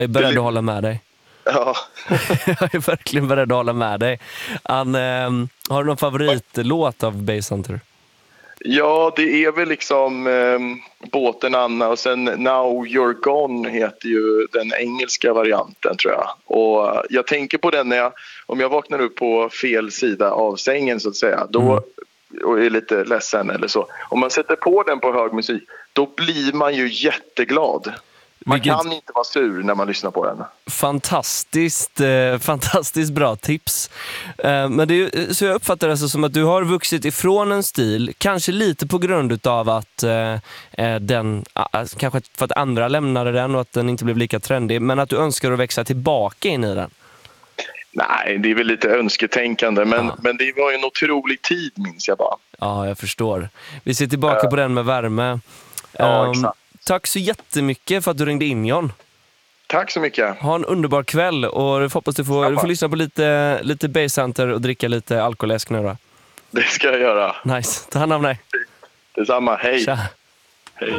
Jag är beredd att hålla med dig. Ja. Jag är verkligen beredd att hålla med dig. Har du någon favoritlåt av Basshunter? Ja, det är väl liksom Båten Anna och sen Now You're Gone heter ju den engelska varianten, tror jag. Och jag tänker på den om jag vaknar upp på fel sida av sängen så att säga, då och är lite ledsen eller så. Om man sätter på den på hög musik, då blir man ju jätteglad. Man kan inte vara sur när man lyssnar på den. Fantastiskt bra tips. Men det är, så jag uppfattar det som att du har vuxit ifrån en stil, kanske lite på grund av att kanske för att andra lämnade den och att den inte blev lika trendig, men att du önskar att växa tillbaka in i den. Nej, det är väl lite önsketänkande, men det var ju en otrolig tid, minns jag bara. Ja, jag förstår. Vi ser tillbaka på den med värme. Ja, exakt. Tack så jättemycket för att du ringde in, John. Tack så mycket. Ha en underbar kväll och hoppas du får lyssna på lite Basshunter och dricka lite alkoläsk nu då. Det ska jag göra. Nice. Ta hand om dig. Detsamma, hej. Tja.